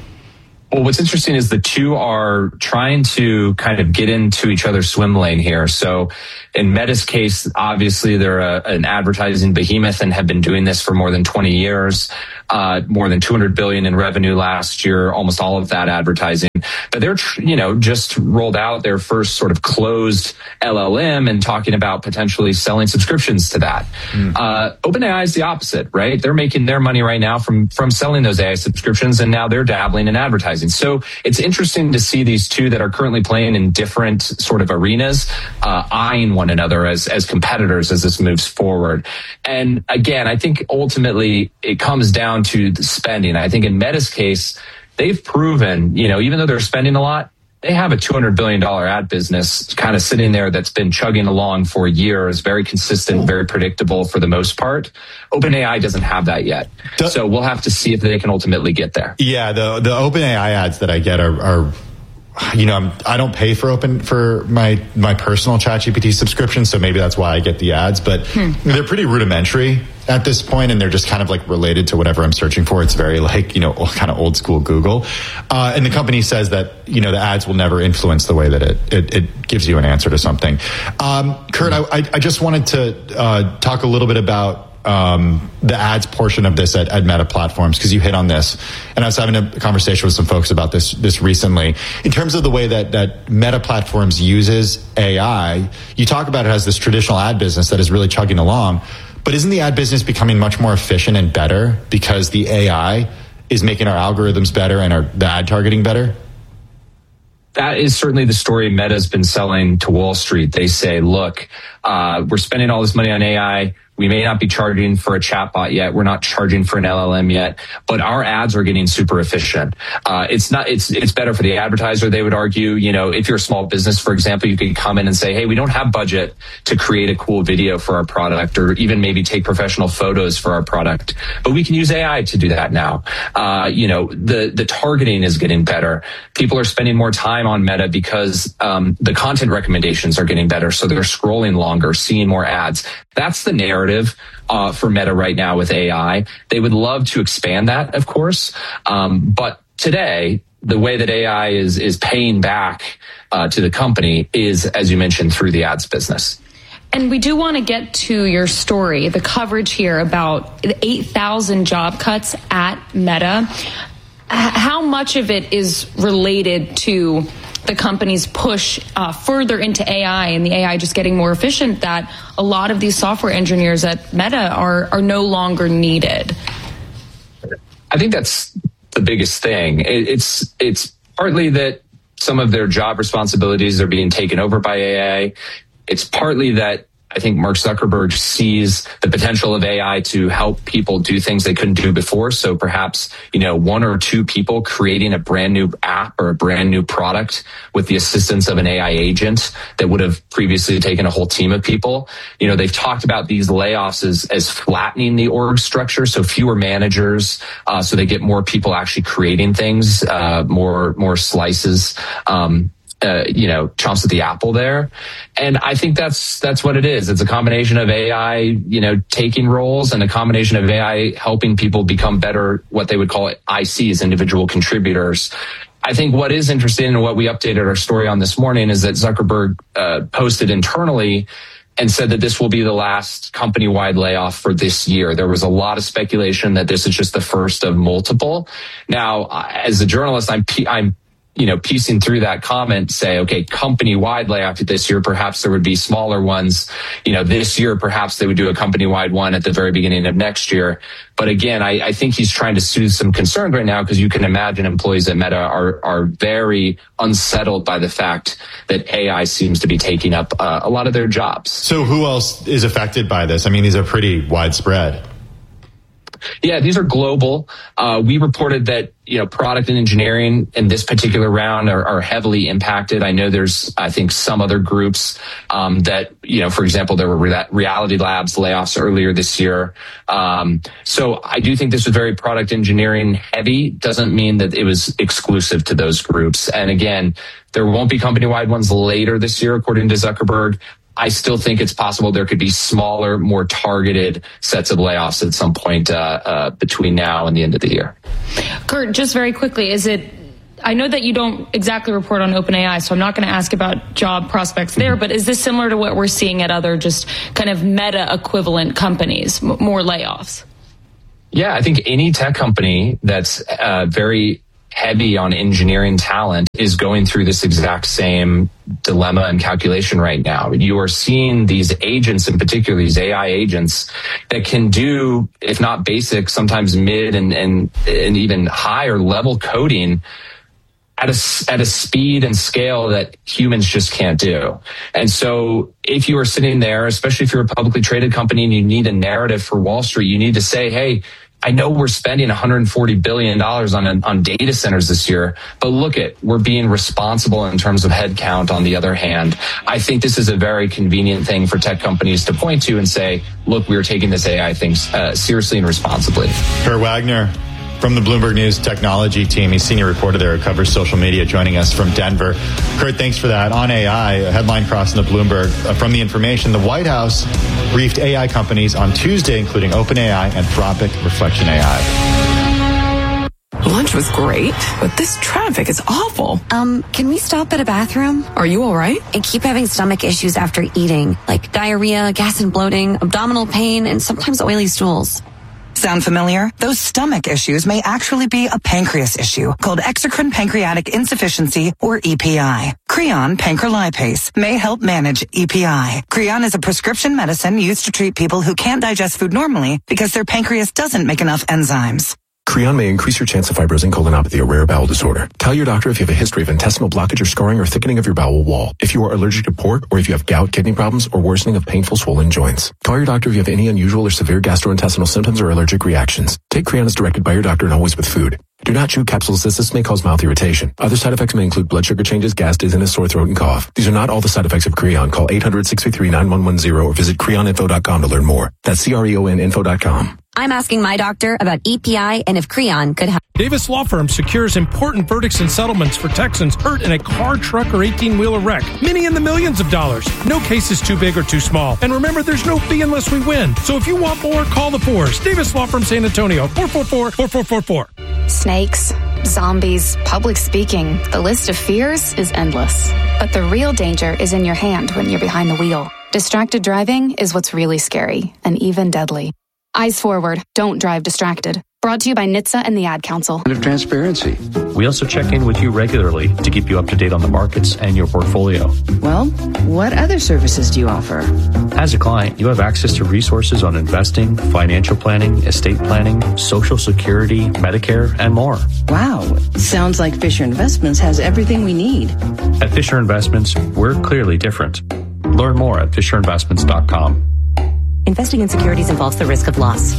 Well, what's interesting is the two are trying to kind of get into each other's swim lane here. So in Meta's case, obviously they're a, an advertising behemoth and have been doing this for more than twenty years, uh, more than two hundred billion in revenue last year, almost all of that advertising. But they're, you know, just rolled out their first sort of closed L L M and talking about potentially selling subscriptions to that. Mm. Uh, OpenAI is the opposite, right? They're making their money right now from, from selling those A I subscriptions, and now they're dabbling in advertising. So it's interesting to see these two that are currently playing in different sort of arenas, uh, eyeing one another as, as competitors as this moves forward. And again, I think ultimately it comes down to the spending. I think in Meta's case, they've proven, you know, even though they're spending a lot, they have a two hundred billion dollars ad business kind of sitting there that's been chugging along for years, very consistent, very predictable for the most part. OpenAI doesn't have that yet. So we'll have to see if they can ultimately get there. Yeah, the the OpenAI ads that I get are, are you know, I'm, I don't pay for open for my my personal ChatGPT subscription, so maybe that's why I get the ads. But hmm. they're pretty rudimentary at this point, and they're just kind of like related to whatever I'm searching for. It's very like, you know, kind of old school Google. Uh, and the company says that, you know, the ads will never influence the way that it it, it gives you an answer to something. Um, Kurt, I, I just wanted to uh, talk a little bit about um, the ads portion of this at, at Meta Platforms, because you hit on this. And I was having a conversation with some folks about this this recently. In terms of the way that, that Meta Platforms uses A I, you talk about it as this traditional ad business that is really chugging along. But isn't the ad business becoming much more efficient and better because the A I is making our algorithms better and our the ad targeting better? That is certainly the story Meta's been selling to Wall Street. They say, look, uh, we're spending all this money on A I. We may not be charging for a chatbot yet. We're not charging for an L L M yet, but our ads are getting super efficient. Uh, it's not, it's, it's better for the advertiser. They would argue, you know, if you're a small business, for example, you could come in and say, hey, we don't have budget to create a cool video for our product, or even maybe take professional photos for our product, but we can use A I to do that now. Uh, you know, the, the targeting is getting better. People are spending more time on Meta because, um, the content recommendations are getting better. So they're scrolling longer, seeing more ads. That's the narrative uh, for Meta right now with A I. They would love to expand that, of course. Um, but today, the way that A I is is paying back uh, to the company is, as you mentioned, through the ads business. And we do want to get to your story, the coverage here about the eight thousand job cuts at Meta. How much of it is related to the company's push uh, further into A I and the A I just getting more efficient, that a lot of these software engineers at Meta are are no longer needed? I think that's the biggest thing. It, it's it's partly that some of their job responsibilities are being taken over by A I. It's partly that I think Mark Zuckerberg sees the potential of A I to help people do things they couldn't do before. So perhaps, you know, one or two people creating a brand new app or a brand new product with the assistance of an A I agent that would have previously taken a whole team of people. You know, they've talked about these layoffs as, as flattening the org structure. So fewer managers, uh, so they get more people actually creating things, uh, more, more slices, um, Uh, you know, chomps at the apple there. And I think that's, that's what it is. It's a combination of A I, you know, taking roles, and a combination of A I helping people become better, what they would call I Cs, individual contributors. I think what is interesting, and what we updated our story on this morning, is that Zuckerberg uh, posted internally and said that this will be the last company-wide layoff for this year. There was a lot of speculation that this is just the first of multiple. Now, as a journalist, I'm, I'm you know, piecing through that comment, say, okay, company-wide layoff this year, perhaps there would be smaller ones. You know, this year, perhaps they would do a company-wide one at the very beginning of next year. But again, I, I think he's trying to soothe some concerns right now, because you can imagine employees at Meta are, are very unsettled by the fact that A I seems to be taking up uh, a lot of their jobs. So who else is affected by this? I mean, these are pretty widespread. Yeah, these are global. Uh, we reported that, you know, product and engineering in this particular round are, are heavily impacted. I know there's, I think, some other groups um, that, you know, for example, there were Re- Reality Labs layoffs earlier this year. Um, so I do think this was very product engineering heavy. Doesn't mean that it was exclusive to those groups. And again, there won't be company-wide ones later this year, according to Zuckerberg. I still think it's possible there could be smaller, more targeted sets of layoffs at some point uh, uh, between now and the end of the year. Kurt, just very quickly, is it, I know that you don't exactly report on OpenAI, so I'm not going to ask about job prospects there, but is this similar to what we're seeing at other just kind of meta equivalent companies, m- more layoffs? Yeah, I think any tech company that's uh, very heavy on engineering talent is going through this exact same dilemma and calculation right now. You are seeing these agents, in particular, these A I agents that can do, if not basic, sometimes mid and, and, and even higher level coding at a, at a speed and scale that humans just can't do. And so if you are sitting there, especially if you're a publicly traded company and you need a narrative for Wall Street, you need to say, hey, I know we're spending one hundred forty billion dollars on on data centers this year, but look at, we're being responsible in terms of headcount on the other hand. I think this is a very convenient thing for tech companies to point to and say, look, we're taking this A I thing uh, seriously and responsibly. Kurt Wagner from the Bloomberg News technology team. He's senior reporter there who covers social media, joining us from Denver. Kurt, thanks for that. On A I, a headline crossing the Bloomberg. Uh, from the information, the White House briefed A I companies on Tuesday, including OpenAI, Anthropic, Reflection A I. Lunch was great, but this traffic is awful. Um, can we stop at a bathroom? Are you all right? I keep having stomach issues after eating, like diarrhea, gas and bloating, abdominal pain, and sometimes oily stools. Sound familiar? Those stomach issues may actually be a pancreas issue called exocrine pancreatic insufficiency, or E P I. Creon pancrelipase may help manage E P I. Creon is a prescription medicine used to treat people who can't digest food normally because their pancreas doesn't make enough enzymes. Creon may increase your chance of fibrosing colonopathy, a rare bowel disorder. Tell your doctor if you have a history of intestinal blockage or scarring or thickening of your bowel wall, if you are allergic to pork, or if you have gout, kidney problems, or worsening of painful swollen joints. Call your doctor if you have any unusual or severe gastrointestinal symptoms or allergic reactions. Take Creon as directed by your doctor and always with food. Do not chew capsules as this may cause mouth irritation. Other side effects may include blood sugar changes, gas, dizziness, sore throat, and cough. These are not all the side effects of Creon. Call eight hundred, six three three, nine one one zero or visit creon info dot com to learn more. That's C R E O N info dot com. I'm asking my doctor about E P I and if Creon could help. Davis Law Firm secures important verdicts and settlements for Texans hurt in a car, truck, or eighteen-wheeler wreck. Many in the millions of dollars. No case is too big or too small. And remember, there's no fee unless we win. So if you want more, call the Fours. Davis Law Firm San Antonio, four four four, four four four four. Snakes, zombies, public speaking. The list of fears is endless. But the real danger is in your hand when you're behind the wheel. Distracted driving is what's really scary and even deadly. Eyes forward. Don't drive distracted. Brought to you by N H T S A and the Ad Council. Of transparency. We also check in with you regularly to keep you up to date on the markets and your portfolio. Well, what other services do you offer? As a client, you have access to resources on investing, financial planning, estate planning, Social Security, Medicare, and more. Wow. Sounds like Fisher Investments has everything we need. At Fisher Investments, we're clearly different. Learn more at fisher investments dot com. Investing in securities involves the risk of loss.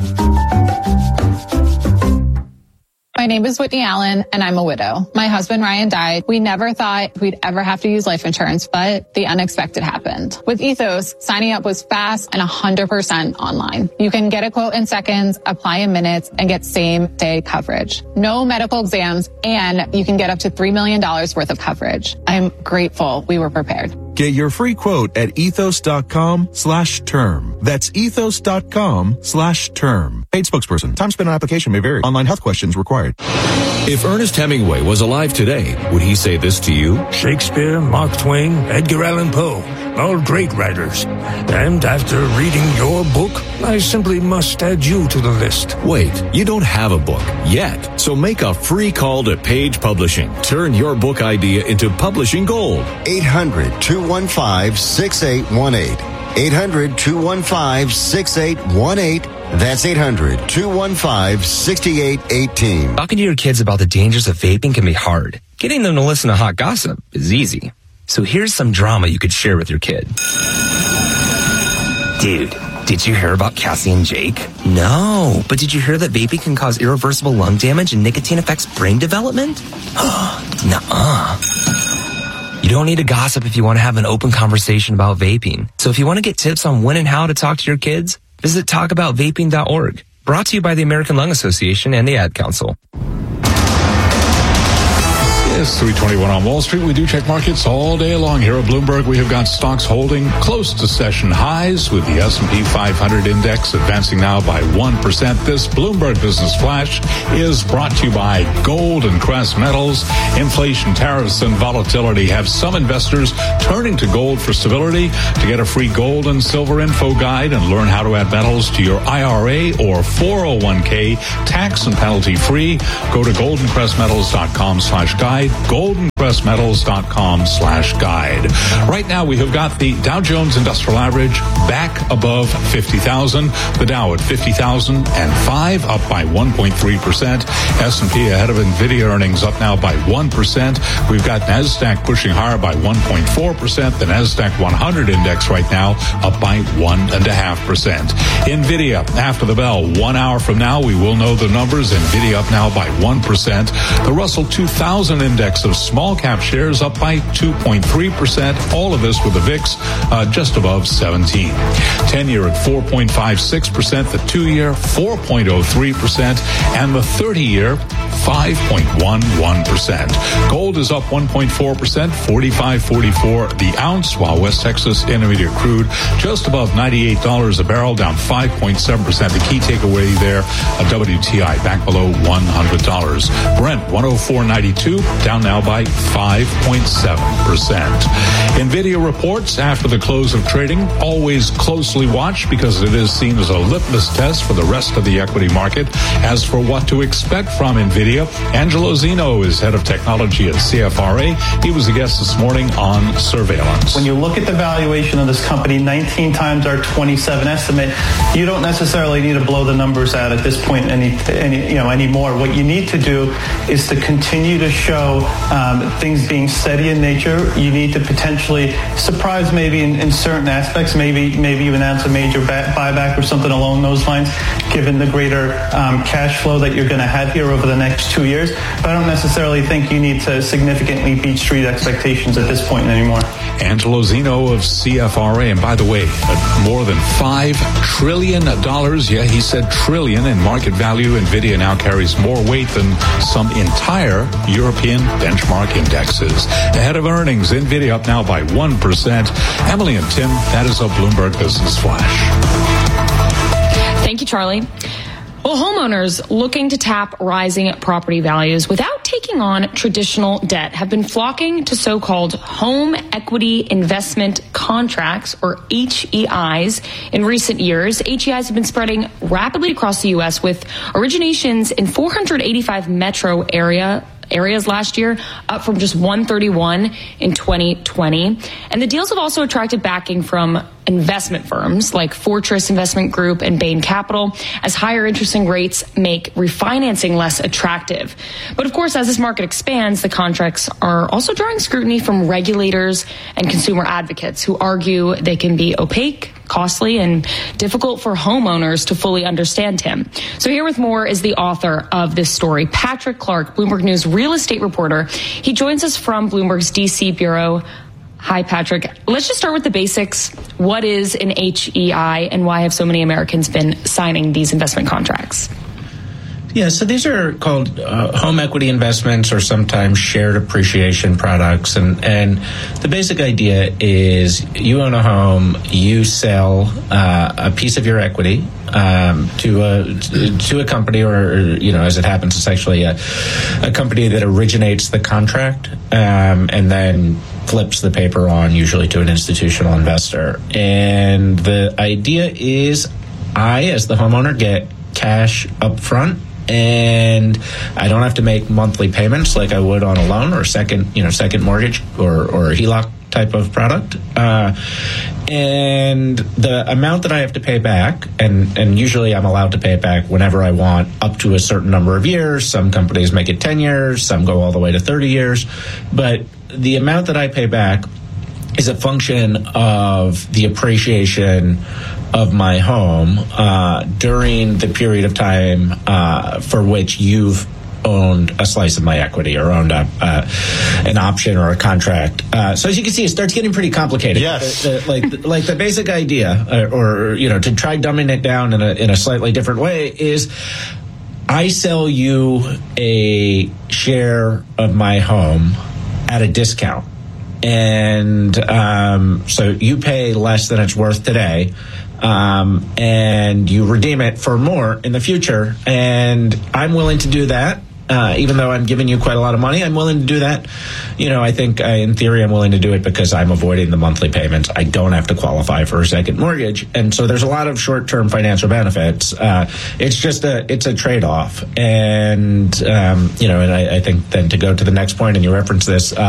My name is Whitney Allen, and I'm a widow. My husband, Ryan, died. We never thought we'd ever have to use life insurance, but the unexpected happened. With Ethos, signing up was fast and one hundred percent online. You can get a quote in seconds, apply in minutes, and get same-day coverage. No medical exams, and you can get up to three million dollars worth of coverage. I'm grateful we were prepared. Get your free quote at ethos.com slash term. That's ethos.com slash term. Paid spokesperson. Time spent on application may vary. Online health questions required. If Ernest Hemingway was alive today, would he say this to you? Shakespeare, Mark Twain, Edgar Allan Poe, all great writers. And after reading your book, I simply must add you to the list. Wait, you don't have a book yet. So make a free call to Page Publishing. Turn your book idea into publishing gold. eight hundred, two one five, six eight one eight. eight hundred, two one five, six eight one eight. That's eight hundred, two one five, six eight one eight. Talking to your kids about the dangers of vaping can be hard. Getting them to listen to hot gossip is easy. So here's some drama you could share with your kid. Dude, Did you hear about Cassie and Jake? No. But did you hear that vaping can cause irreversible lung damage and nicotine affects brain development? Nuh-uh. You don't need to gossip if you want to have an open conversation about vaping. So if you want to get tips on when and how to talk to your kids, visit talk about vaping dot org. Brought to you by the American Lung Association and the Ad Council. It's three twenty-one on Wall Street. We do check markets all day long here at Bloomberg. We have got stocks holding close to session highs with the S and P five hundred index advancing now by one percent. This Bloomberg Business Flash is brought to you by Gold and Crest Metals. Inflation, tariffs, and volatility have some investors turning to gold for stability. To get a free gold and silver info guide and learn how to add metals to your I R A or four oh one k tax and penalty free, go to golden crest metals dot com slash guide. golden crest metals dot com slash guide. Right now, we have got the Dow Jones Industrial Average back above fifty thousand. The Dow at fifty thousand five, up by one point three percent. S and P ahead of NVIDIA earnings, up now by one percent. We've got NASDAQ pushing higher by one point four percent. The NASDAQ one hundred index right now up by one point five percent. NVIDIA, after the bell, one hour from now, we will know the numbers. NVIDIA up now by one percent. The Russell two thousand index of small cap shares up by two point three percent. All of this with the V I X uh, just above seventeen. ten-year at four point five six percent. The two-year four point oh three percent. And the thirty-year five point one one percent. Gold is up one point four percent, forty-five forty-four the ounce, while West Texas Intermediate crude just above ninety-eight dollars a barrel, down five point seven percent. The key takeaway there, a W T I back below one hundred dollars. Brent one oh four ninety-two, down now by five point seven percent. NVIDIA reports after the close of trading, always closely watched because it is seen as a litmus test for the rest of the equity market. As for what to expect from NVIDIA, Angelo Zeno is head of technology at C F R A. He was a guest this morning on Surveillance. When you look at the valuation of this company, nineteen times our twenty-seven estimate, you don't necessarily need to blow the numbers out at this point any, any you know anymore. What you need to do is to continue to show um, things being steady in nature. You need to potentially surprise maybe in, in certain aspects, maybe maybe you announce a major ba- buyback or something along those lines, given the greater um, cash flow that you're going to have here over the next two years. But I don't necessarily think you need to significantly beat street expectations at this point anymore. Angelo Zeno of C F R A. And by the way, more than five trillion dollars, yeah, he said trillion in market value. NVIDIA now carries more weight than some entire European benchmark indexes. Ahead of earnings, NVIDIA up now by one percent. Emily and Tim, that is a Bloomberg Business Flash. Thank you, Charlie. Well, homeowners looking to tap rising property values without taking on traditional debt have been flocking to so-called home equity investment contracts, or H E Is, in recent years. H E Is have been spreading rapidly across the U S with originations in four hundred eighty-five metro area areas last year, up from just one thirty-one in twenty twenty. And the deals have also attracted backing from investment firms like Fortress Investment Group and Bain Capital, as higher interest rates make refinancing less attractive. But of course, as this market expands, the contracts are also drawing scrutiny from regulators and consumer advocates who argue they can be opaque, costly, and difficult for homeowners to fully understand him. So here with more is the author of this story, Patrick Clark, Bloomberg News real estate reporter. He joins us from Bloomberg's D C bureau. Hi, Patrick. Let's just start with the basics. What is an H E I, and why have so many Americans been signing these investment contracts? Yeah, so these are called uh, home equity investments, or sometimes shared appreciation products. And, and the basic idea is you own a home, you sell uh, a piece of your equity um, to a to a company, or, you know, as it happens, it's actually a, a company that originates the contract um, and then flips the paper on, usually to an institutional investor. And the idea is I, as the homeowner, get cash up front, and I don't have to make monthly payments like I would on a loan or second, you know, second mortgage or, or a H E L O C type of product. Uh, and the amount that I have to pay back, and, and usually I'm allowed to pay it back whenever I want, up to a certain number of years. Some companies make it ten years, some go all the way to thirty years. But the amount that I pay back is a function of the appreciation of my home uh, during the period of time uh, for which you've owned a slice of my equity or owned a, uh, an option or a contract. Uh, so as you can see, it starts getting pretty complicated. Yes. The, the, like, like the basic idea, uh, or, you know, to try dumbing it down in a, in a slightly different way is I sell you a share of my home at a discount. And um, so you pay less than it's worth today. Um, and you redeem it for more in the future. And I'm willing to do that. Uh, even though I'm giving you quite a lot of money, I'm willing to do that. You know, I think uh, in theory I'm willing to do it because I'm avoiding the monthly payments. I don't have to qualify for a second mortgage. And so there's a lot of short-term financial benefits. Uh, it's just a, it's a trade-off. And, um, you know, and I, I think then to go to the next point, and you reference this, uh,